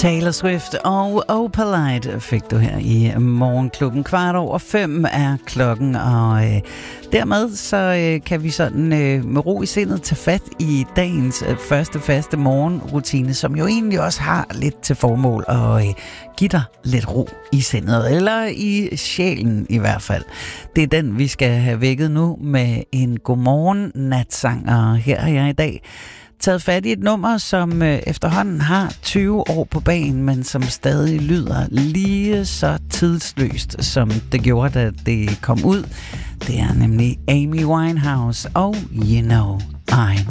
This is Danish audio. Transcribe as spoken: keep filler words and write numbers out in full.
Taylor Swift og Opalite fik du her i Morgenklubben. Kvart over fem er klokken, og øh, dermed så øh, kan vi sådan øh, med ro i sindet tage fat i dagens øh, første faste morgenrutine, som jo egentlig også har lidt til formål at øh, give dig lidt ro i sindet, eller i sjælen i hvert fald. Det er den, vi skal have vækket nu med en godmorgen natsang, og her er jeg i dag taget fat i et nummer, som øh, efterhånden har tyve år på banen, men som stadig lyder lige så tidsløst, som det gjorde, da det kom ud. Det er nemlig Amy Winehouse og You Know I'm